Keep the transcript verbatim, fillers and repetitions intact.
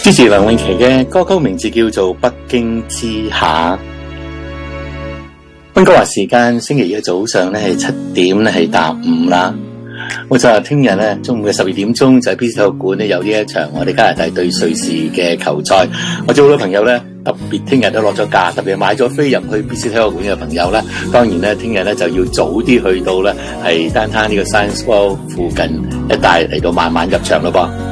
支持梁詠琪嘅歌曲名字叫做《北京之下》。溫哥華時間星期二嘅早上咧係七點咧係踏五啦。我就話聽日咧中午嘅十二點鐘就喺 B C 體育館咧有呢一場我哋加拿大對瑞士嘅球賽。我知好多朋友咧特別聽日都落咗假，特別係買咗飛入去 B C 體育館嘅朋友咧，當然咧聽日咧就要早啲去到咧係單攤呢個 Science World 附近一帶嚟到慢慢入場咯噃。